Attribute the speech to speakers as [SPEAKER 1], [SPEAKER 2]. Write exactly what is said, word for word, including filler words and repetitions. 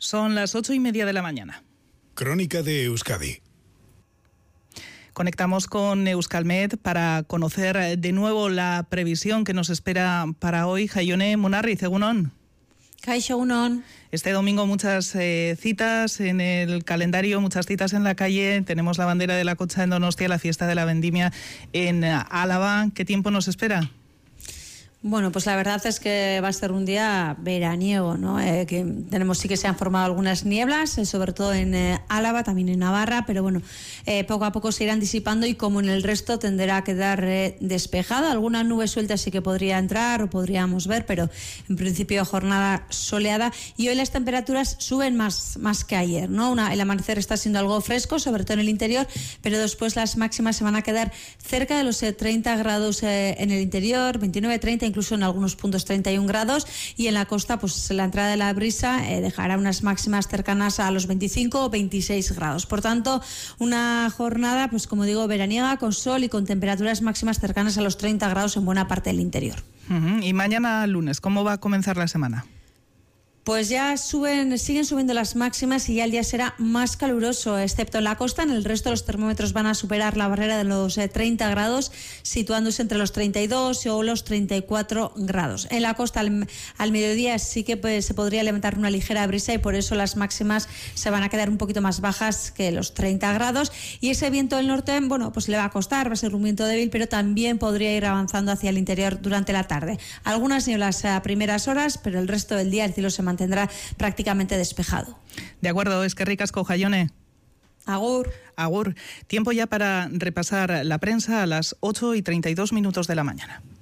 [SPEAKER 1] Son las ocho y media de la mañana.
[SPEAKER 2] Crónica de Euskadi.
[SPEAKER 1] Conectamos con Euskalmet para conocer de nuevo la previsión que nos espera para hoy. Jaione Munarriz, egunon.
[SPEAKER 3] Kaixo, egunon.
[SPEAKER 1] Este domingo muchas eh, citas en el calendario, muchas citas en la calle. Tenemos la bandera de la Concha en Donostia, la fiesta de la vendimia en Álava. ¿Qué tiempo nos espera?
[SPEAKER 3] Bueno, pues la verdad es que va a ser un día veraniego, ¿no? Eh, que tenemos sí que se han formado algunas nieblas, eh, sobre todo en eh, Álava, también en Navarra, pero bueno, eh, poco a poco se irán disipando y como en el resto tenderá a quedar eh, despejado. Alguna nube suelta sí que podría entrar o podríamos ver, pero en principio jornada soleada y hoy las temperaturas suben más, más que ayer, ¿no? Una, el amanecer está siendo algo fresco, sobre todo en el interior, pero después las máximas se van a quedar cerca de los eh, treinta grados eh, en el interior, veintinueve, treinta, incluso en algunos puntos treinta y un grados, y en la costa pues la entrada de la brisa eh, dejará unas máximas cercanas a los veinticinco o veintiséis grados. Por tanto, una jornada, pues como digo, veraniega, con sol y con temperaturas máximas cercanas a los treinta grados en buena parte del interior.
[SPEAKER 1] Uh-huh. Y mañana lunes, ¿cómo va a comenzar la semana?
[SPEAKER 3] Pues ya suben, siguen subiendo las máximas y ya el día será más caluroso, excepto en la costa. En el resto los termómetros van a superar la barrera de los eh, treinta grados, situándose entre los treinta y dos o los treinta y cuatro grados. En la costa al, al mediodía sí que pues, se podría levantar una ligera brisa y por eso las máximas se van a quedar un poquito más bajas que los treinta grados. Y ese viento del norte, bueno, pues le va a costar, va a ser un viento débil, pero también podría ir avanzando hacia el interior durante la tarde. Algunas nieblas a primeras horas, pero el resto del día el cielo se mantendrá mantendrá prácticamente despejado.
[SPEAKER 1] De acuerdo, es que ricasco, Jaione.
[SPEAKER 3] Agur.
[SPEAKER 1] Agur. Tiempo ya para repasar la prensa a las ocho y treinta y dos minutos de la mañana.